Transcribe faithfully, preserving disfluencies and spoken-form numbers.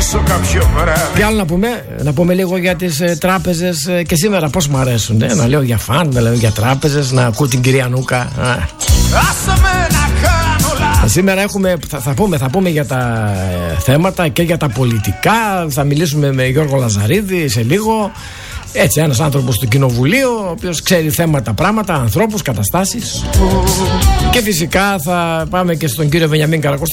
ξυπνήσω κάποιο βράδυ. Τι άλλο να πούμε, να πούμε λίγο για τις ε, τράπεζες ε, και σήμερα πώς μου αρέσουν. Ε, να λέω για φαν, να λέω για τράπεζες, να ακούω την κυρία Νούκα. Α. Άσε με να κάνω λάθος. Σήμερα έχουμε, θα, θα, πούμε, θα πούμε για τα ε, θέματα και για τα πολιτικά. Θα μιλήσουμε με Γιώργο Λαζαρίδη σε λίγο. Έτσι, ένας άνθρωπος του Κοινοβουλίου, ο οποίος ξέρει θέματα, πράγματα, ανθρώπους, καταστάσεις. Και φυσικά θα πάμε και στον κύριο Βενιαμίν Καρακώστα.